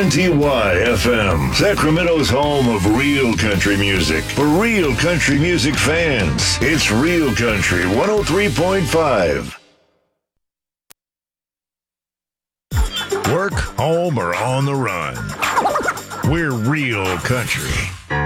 WNTY-FM, Sacramento's home of real country music. For real country music fans, it's Real Country 103.5. Work, home, or on the run. We're Real Country.